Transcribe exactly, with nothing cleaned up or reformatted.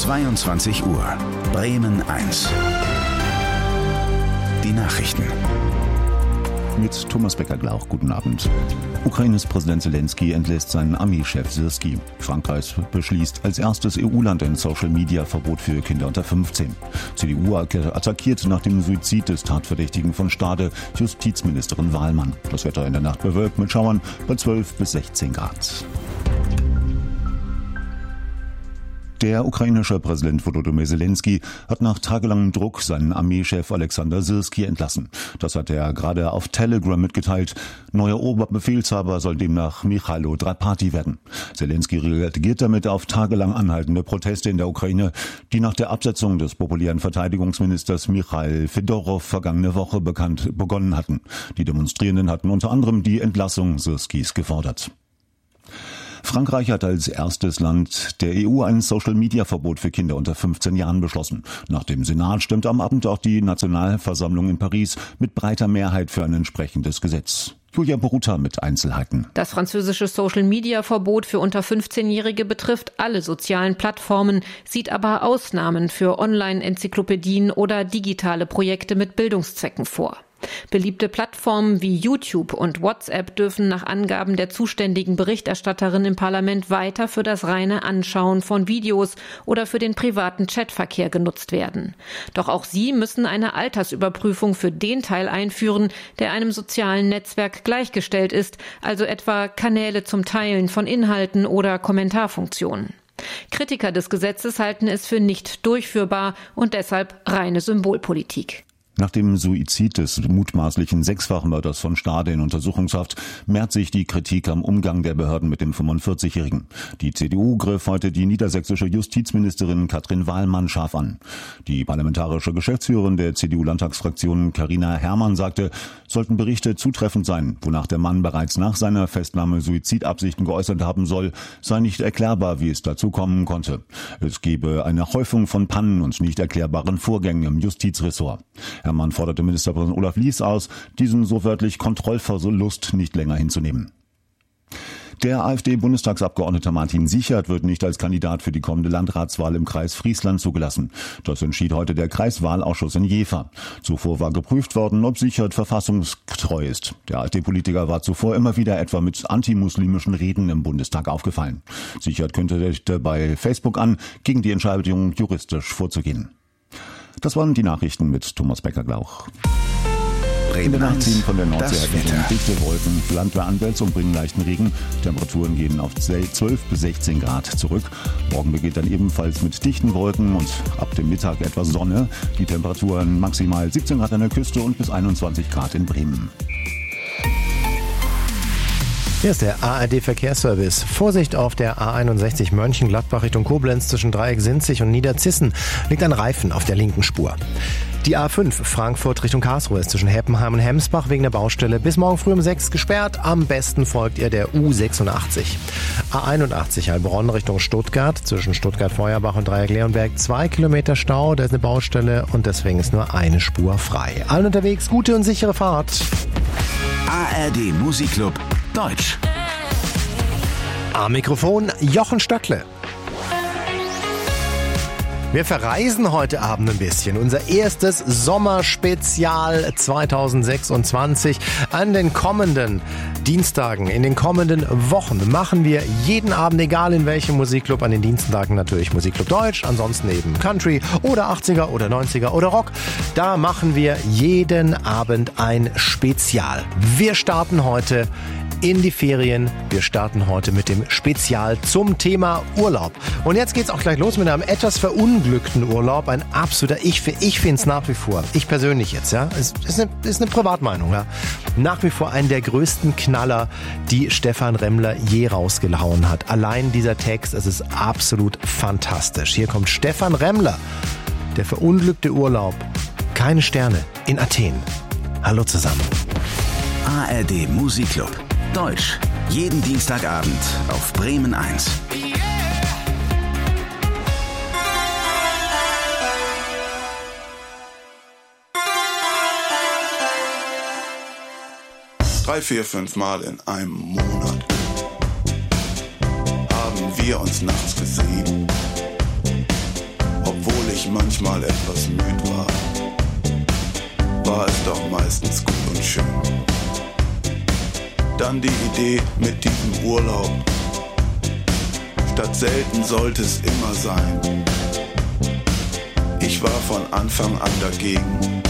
zweiundzwanzig Uhr. Bremen eins. Die Nachrichten. Mit Thomas Becker-Glauch, guten Abend. Ukraines Präsident Zelensky entlässt seinen Armeechef Syrski. Frankreich beschließt als erstes E U-Land ein Social-Media-Verbot für Kinder unter fünfzehn. C D U attackiert nach dem Suizid des Tatverdächtigen von Stade Justizministerin Wahlmann. Das Wetter in der Nacht bewölkt mit Schauern bei zwölf bis sechzehn Grad. Der ukrainische Präsident Volodymyr Zelensky hat nach tagelangem Druck seinen Armeechef Alexander Syrski entlassen. Das hat er gerade auf Telegram mitgeteilt. Neuer Oberbefehlshaber soll demnach Michailo Drapati werden. Zelensky reagiert damit auf tagelang anhaltende Proteste in der Ukraine, die nach der Absetzung des populären Verteidigungsministers Michail Fedorow vergangene Woche bekannt begonnen hatten. Die Demonstrierenden hatten unter anderem die Entlassung Syrskis gefordert. Frankreich hat als erstes Land der E U ein Social-Media-Verbot für Kinder unter fünfzehn Jahren beschlossen. Nach dem Senat stimmt am Abend auch die Nationalversammlung in Paris mit breiter Mehrheit für ein entsprechendes Gesetz. Julia Boruta mit Einzelheiten. Das französische Social-Media-Verbot für unter fünfzehnjährige betrifft alle sozialen Plattformen, sieht aber Ausnahmen für Online-Enzyklopädien oder digitale Projekte mit Bildungszwecken vor. Beliebte Plattformen wie YouTube und WhatsApp dürfen nach Angaben der zuständigen Berichterstatterin im Parlament weiter für das reine Anschauen von Videos oder für den privaten Chatverkehr genutzt werden. Doch auch sie müssen eine Altersüberprüfung für den Teil einführen, der einem sozialen Netzwerk gleichgestellt ist, also etwa Kanäle zum Teilen von Inhalten oder Kommentarfunktionen. Kritiker des Gesetzes halten es für nicht durchführbar und deshalb reine Symbolpolitik. Nach dem Suizid des mutmaßlichen Sechsfachmörders von Stade in Untersuchungshaft mehrt sich die Kritik am Umgang der Behörden mit dem fünfundvierzigjährigen. Die C D U griff heute die niedersächsische Justizministerin Katrin Wahlmann scharf an. Die parlamentarische Geschäftsführerin der C D U-Landtagsfraktion Carina Herrmann sagte, sollten Berichte zutreffend sein, wonach der Mann bereits nach seiner Festnahme Suizidabsichten geäußert haben soll, sei nicht erklärbar, wie es dazu kommen konnte. Es gebe eine Häufung von Pannen und nicht erklärbaren Vorgängen im Justizressort. Herrmann forderte Ministerpräsident Olaf Lies aus, diesen so wörtlich Kontrollverlust nicht länger hinzunehmen. Der AfD-Bundestagsabgeordnete Martin Sichert wird nicht als Kandidat für die kommende Landratswahl im Kreis Friesland zugelassen. Das entschied heute der Kreiswahlausschuss in Jever. Zuvor war geprüft worden, ob Sichert verfassungstreu ist. Der AfD-Politiker war zuvor immer wieder etwa mit antimuslimischen Reden im Bundestag aufgefallen. Sichert kündigte bei Facebook an, gegen die Entscheidung juristisch vorzugehen. Das waren die Nachrichten mit Thomas Becker-Glauch. In der Nacht ziehen von der Nordsee her dichte Wolken, Landwehr und bringen leichten Regen. Temperaturen gehen auf zwölf bis sechzehn Grad zurück. Morgen beginnt dann ebenfalls mit dichten Wolken und ab dem Mittag etwas Sonne. Die Temperaturen maximal siebzehn Grad an der Küste und bis einundzwanzig Grad in Bremen. Hier ist der A R D-Verkehrsservice. Vorsicht auf der A einundsechzig Mönchengladbach Richtung Koblenz zwischen Dreieck-Sinzig und Niederzissen liegt ein Reifen auf der linken Spur. Die A fünf Frankfurt Richtung Karlsruhe ist zwischen Heppenheim und Hemsbach wegen der Baustelle bis morgen früh um sechs gesperrt. Am besten folgt ihr der U sechsundachtzig. A einundachtzig Heilbronn Richtung Stuttgart zwischen Stuttgart-Feuerbach und Dreieck-Leonberg. Zwei Kilometer Stau, da ist eine Baustelle und deswegen ist nur eine Spur frei. Allen unterwegs gute und sichere Fahrt. A R D Musikclub Deutsch. Am Mikrofon Jochen Stöckle. Wir verreisen heute Abend ein bisschen. Unser erstes Sommerspezial zweitausendsechsundzwanzig. An den kommenden Dienstagen, in den kommenden Wochen machen wir jeden Abend, egal in welchem Musikclub, an den Dienstagen natürlich Musikclub Deutsch, ansonsten eben Country oder achtziger oder neunziger oder Rock. Da machen wir jeden Abend ein Spezial. Wir starten heute in die Ferien. Wir starten heute mit dem Spezial zum Thema Urlaub. Und jetzt geht's auch gleich los mit einem etwas verunglückten Urlaub. Ein absoluter, ich, ich finde es nach wie vor, ich persönlich jetzt, ja, ist, ist, eine, ist eine Privatmeinung, ja, nach wie vor einen der größten Knaller, die Stefan Remmler je rausgehauen hat. Allein dieser Text, es ist absolut fantastisch. Hier kommt Stefan Remmler, der verunglückte Urlaub. Keine Sterne in Athen. Hallo zusammen. A R D Musikclub Deutsch. Jeden Dienstagabend auf Bremen eins. Drei, vier, fünf Mal in einem Monat haben wir uns nachts gesehen. ich manchmal etwas müde war, war es doch meistens gut und schön. Dann die Idee mit diesem Urlaub, statt selten sollte es immer sein. Ich war von Anfang an dagegen,